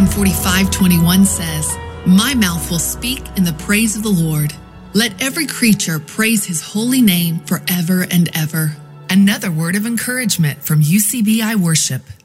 145:21 says, "My mouth will speak in the praise of the Lord. Let every creature praise his holy name forever and ever." Another word of encouragement from UCBI Worship.